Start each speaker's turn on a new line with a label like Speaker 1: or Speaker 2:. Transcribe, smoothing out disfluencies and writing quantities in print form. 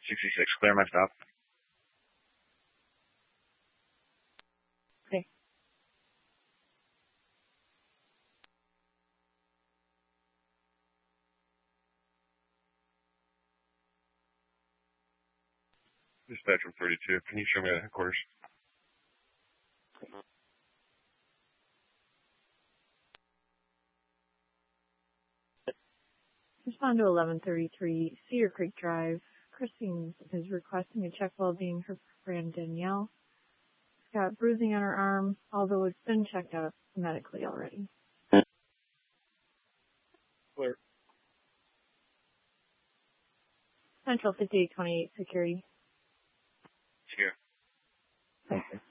Speaker 1: 66, clear my stop.
Speaker 2: Okay.
Speaker 1: Dispatch from 32, can you show me the headquarters?
Speaker 2: Respond to 1133 Cedar Creek Drive. Christine is requesting a check well-being her friend Danielle. She's got bruising on her arm, although it's been checked out medically already.
Speaker 1: Clear.
Speaker 2: Central 5828 Security.
Speaker 1: Here.
Speaker 2: Thank you.